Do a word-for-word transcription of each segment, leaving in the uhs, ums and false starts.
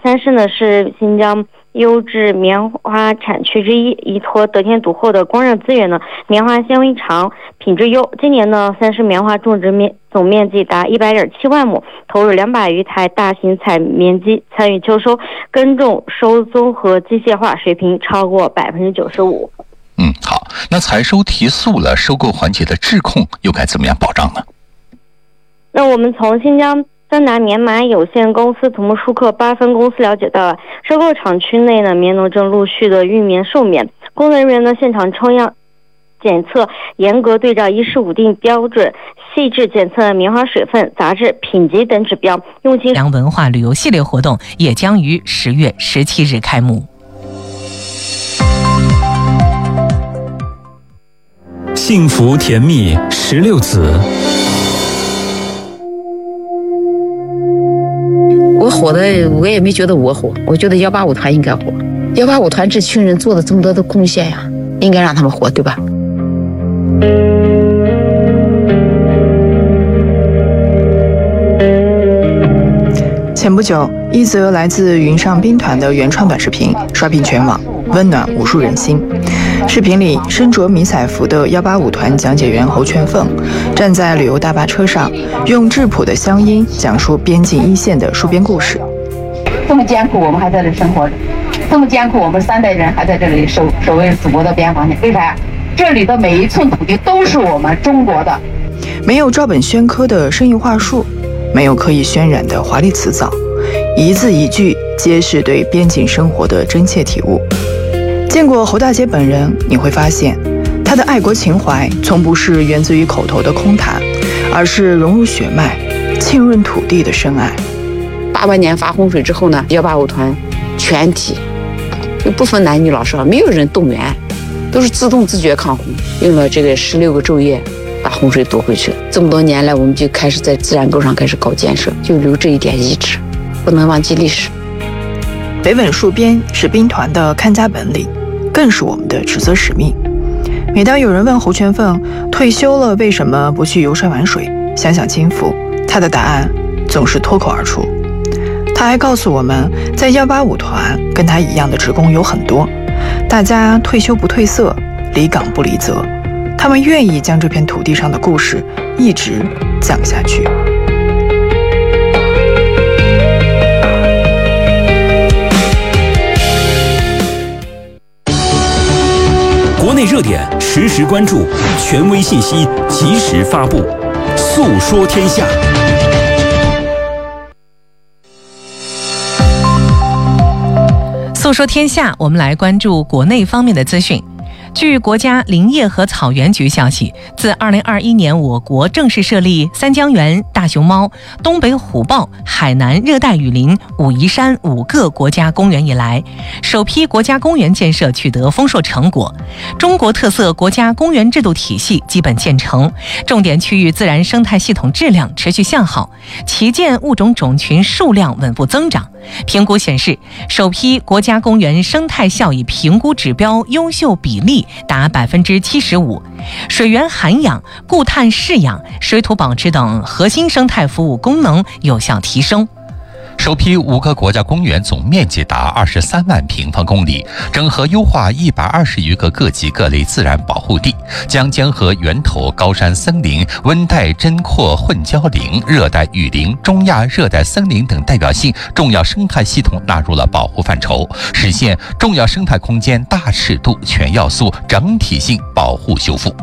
三市呢是新疆优质棉花产区之一，依托得天独厚的光热资源呢，棉花纤维长，品质优。今年呢，三市棉花种植面总面积达一百点七万亩，投入两百余台大型采棉机参与秋收、耕种、收综合机械化水平超过百分之九十五。 嗯，好，那采收提速了，收购环节的质控又该怎么样保障呢？ 那我们从新疆三达棉麻有限公司土木舒克八分公司了解到了，收购厂区内呢，棉农正陆续的运棉授棉，工作人员呢现场抽样检测，严格对照一市五定标准，细致检测棉花水分、杂质、品级等指标，用心。 良文化旅游系列活动也将于十月十七日开幕。 幸福甜蜜十六子。 我火的，我也没觉得我火，我觉得幺八五团应该火。幺八五团这群人做了这么多的贡献呀，应该让他们火，对吧？ 前不久，一则来自云上兵团的原创短视频刷屏全网，温暖无数人心。视频里，身着迷彩服的幺八五团讲解员侯全凤站在旅游大巴车上，用质朴的乡音讲述边境一线的戍边故事。 这么艰苦，我们还在这生活着；这么艰苦，我们三代人还在这里守守卫祖国的边防线。为啥？这里的每一寸土地都是我们中国的。 没有照本宣科的生硬话术，没有刻意渲染的华丽辞藻，一字一句皆是对边境生活的真切体悟。见过侯大姐本人，你会发现她的爱国情怀从不是源自于口头的空谈，而是融入血脉、浸润土地的深爱。 八八年发洪水之后呢，幺八五团全体就不分男女老少，没有人动员，都是自动自觉抗洪，用了这个十六个昼夜把洪水夺回去了。这么多年来，我们就开始在自然沟上开始搞建设，就留这一点遗址，不能忘记历史。 北稳戍边是兵团的看家本领，更是我们的职责使命。每当有人问侯全凤退休了为什么不去游山玩水，享享清福，他的答案总是脱口而出。他还告诉我们，在幺八五团跟他一样的职工有很多，大家退休不褪色，离岗不离责，他们愿意将这片土地上的故事一直讲下去。 国内热点实时关注，权威信息及时发布，诉说天下。 诉说天下，我们来关注国内方面的资讯。据国家林业和草原局消息，自二零二一年我国正式设立三江源、大熊猫、东北虎豹、海南热带雨林、武夷山五个国家公园以来，首批国家公园建设取得丰硕成果，中国特色国家公园制度体系基本建成，重点区域自然生态系统质量持续向好，旗舰物种种群数量稳步增长。评估显示，首批国家公园生态效益评估指标优秀比例达百分之七十五，水源涵养、固碳饲养、水土保持等核心生态服务功能有效提升。 首批五个国家公园总面积达二十三万平方公里，整合优化一百二十余个各级各类自然保护地，将江河源头高山森林、温带针阔混交林、热带雨林、中亚热带森林等代表性重要生态系统纳入了保护范畴，实现重要生态空间大尺度、全要素、整体性保护修复。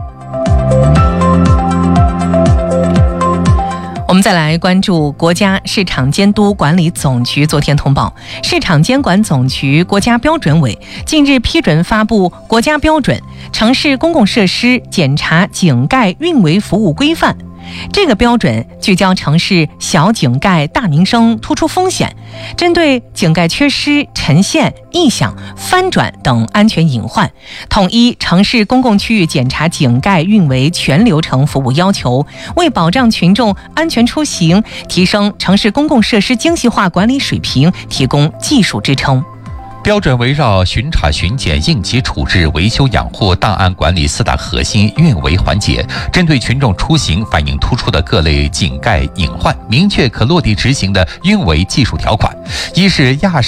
我们再来关注国家市场监督管理总局昨天通报，市场监管总局国家标准委近日批准发布国家标准《城市公共设施检查井盖运维服务规范》。这个标准聚焦城市小井盖大名声突出风险，针对井盖缺失、沉陷、异响、翻转等安全隐患，统一城市公共区域检查井盖运维全流程服务要求，为保障群众安全出行，提升城市公共设施精细化管理水平提供技术支撑。 标准围绕巡查巡检、应急处置、维修养护、档案管理四大核心运维环节，针对群众出行反映突出的各类井盖隐患，明确可落地执行的运维技术条款。一是亚